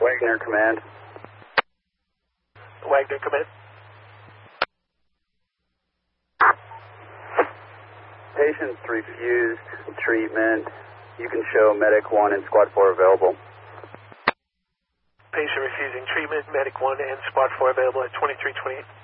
Wagner Command. Wagner Command. Patient's refused treatment. You can show Medic 1 and Squad 4 available. Patient refusing treatment, Medic 1 and Squad 4 available at 2328.